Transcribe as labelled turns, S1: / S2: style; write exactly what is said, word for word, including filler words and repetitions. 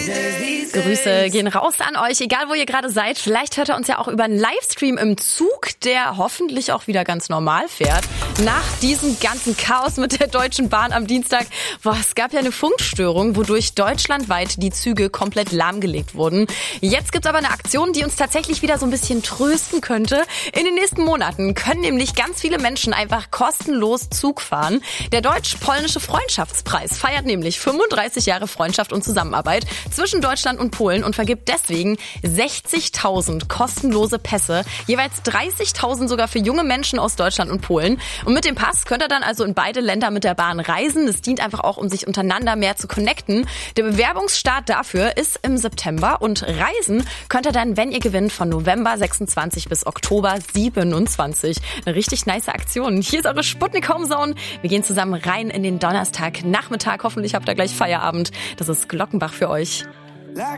S1: Grüße gehen raus an euch, egal wo ihr gerade seid. Vielleicht hört ihr uns ja auch über einen Livestream im Zug, der hoffentlich auch wieder ganz normal fährt. Nach diesem ganzen Chaos mit der Deutschen Bahn am Dienstag, boah, es gab ja eine Funkstörung, wodurch deutschlandweit die Züge komplett lahmgelegt wurden. Jetzt gibt's aber eine Aktion, die uns tatsächlich wieder so ein bisschen trösten könnte. In den nächsten Monaten können nämlich ganz viele Menschen einfach kostenlos Zug fahren. Der deutsch-polnische Freundschaftspreis feiert nämlich fünfunddreißig Jahre Freundschaft und Zusammenarbeit zwischen Deutschland und Polen und vergibt deswegen sechzigtausend kostenlose Pässe, jeweils dreißigtausend sogar für junge Menschen aus Deutschland und Polen. Und mit dem Pass könnt ihr dann also in beide Länder mit der Bahn reisen. Es dient einfach auch, um sich untereinander mehr zu connecten. Der Bewerbungsstart dafür ist im September und reisen könnt ihr dann, wenn ihr gewinnt, von November sechsundzwanzig bis Oktober siebenundzwanzig. Eine richtig nice Aktion. Hier ist eure Sputnik Homezone. Wir gehen zusammen rein in den Donnerstagnachmittag. Hoffentlich habt ihr gleich Feierabend. Das ist Glockenbach für euch.